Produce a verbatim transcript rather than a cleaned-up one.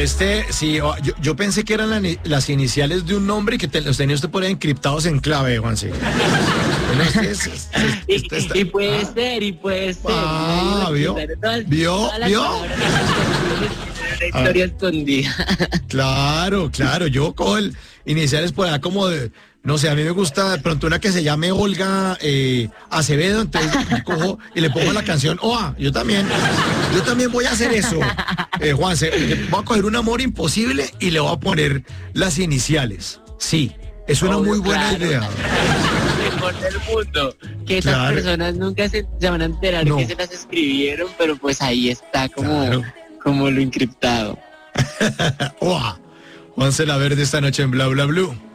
Este, sí, oh, yo, yo pensé que eran la ni- las iniciales de un nombre y que te, los tenía usted por ahí encriptados en clave, Juanse. Bueno, este es- es- Y, este está- y puede ah, ser, y puede ser. Ah, Yo digo, ¿vio? todas- ¿Vio? todas las ¿Vio? palabras tienen una historia escondida. Claro, claro, yo cojo el iniciales por allá como de, no sé, a mí me gusta de pronto una que se llame Olga eh, Acevedo, entonces cojo y le pongo la canción Oa, yo también, yo también voy a hacer eso, eh, Juanse, eh, voy a coger un amor imposible y le voy a poner las iniciales, sí, es una Obvio, muy buena claro. idea. Mejor del mundo. Que esas Claro. personas nunca se, se van a enterar No. que se las escribieron, pero pues ahí está como, Claro. como lo encriptado. Oa, Juanse La Verde esta noche en Bla Bla Blue.